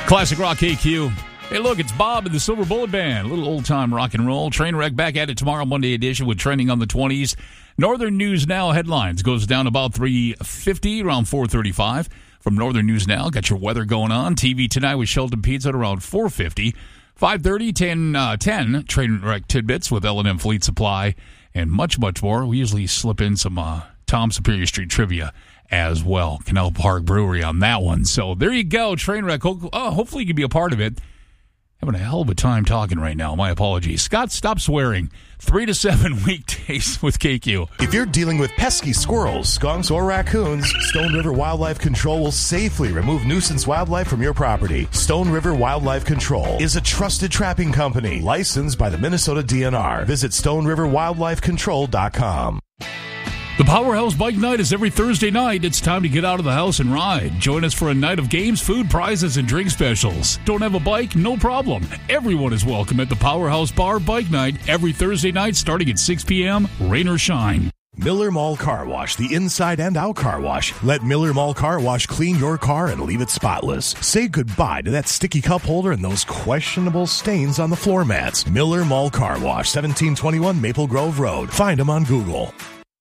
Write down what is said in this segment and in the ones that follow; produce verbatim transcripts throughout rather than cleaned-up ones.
Classic Rock A Q. Hey, look, it's Bob and the Silver Bullet Band. A little old-time rock and roll. Trainwreck back at it tomorrow, Monday edition, with Trending on the twenties. Northern News Now headlines goes down about three fifty, around four thirty-five. From Northern News Now, got your weather going on. T V Tonight with Sheldon Pizza at around four fifty. five thirty, ten, uh, ten, Trainwreck Tidbits with L and M Fleet Supply, and much, much more. We usually slip in some uh, Tom Superior Street trivia as well. Canal Park Brewery on that one. So there you go, Trainwreck. Ho- oh, hopefully you can be a part of it. Having a hell of a time talking right now. My apologies. Scott, stop swearing. Three to seven weekdays with K Q. If you're dealing with pesky squirrels, skunks, or raccoons, Stone River Wildlife Control will safely remove nuisance wildlife from your property. Stone River Wildlife Control is a trusted trapping company licensed by the Minnesota D N R. Visit stone river wildlife control dot com. The Powerhouse Bike Night is every Thursday night. It's time to get out of the house and ride. Join us for a night of games, food, prizes, and drink specials. Don't have a bike? No problem. Everyone is welcome at the Powerhouse Bar Bike Night every Thursday night starting at six p.m., rain or shine. Miller Mall Car Wash, the inside and out car wash. Let Miller Mall Car Wash clean your car and leave it spotless. Say goodbye to that sticky cup holder and those questionable stains on the floor mats. Miller Mall Car Wash, seventeen twenty-one Maple Grove Road. Find them on Google.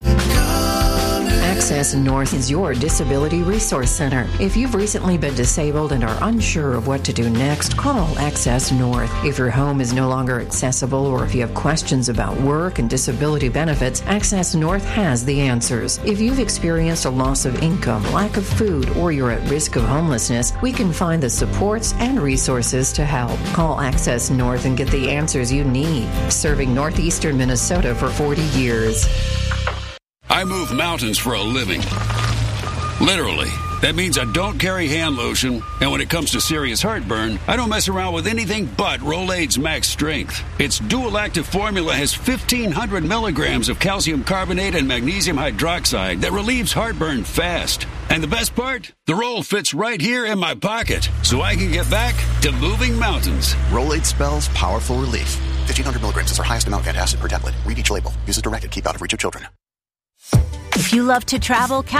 Access North is your disability resource center. If you've recently been disabled and are unsure of what to do next, call Access North. If your home is no longer accessible or if you have questions about work and disability benefits, Access North has the answers. If you've experienced a loss of income, lack of food, or you're at risk of homelessness, we can find the supports and resources to help. Call Access North and get the answers you need. Serving northeastern Minnesota for forty years. I move mountains for a living. Literally. That means I don't carry hand lotion, and when it comes to serious heartburn, I don't mess around with anything but Rolaids Max Strength. Its dual-active formula has fifteen hundred milligrams of calcium carbonate and magnesium hydroxide that relieves heartburn fast. And the best part? The roll fits right here in my pocket, so I can get back to moving mountains. Rolaids spells powerful relief. fifteen hundred milligrams is our highest amount of antacid per tablet. Read each label. Use as directed. Keep out of reach of children. If you love to travel,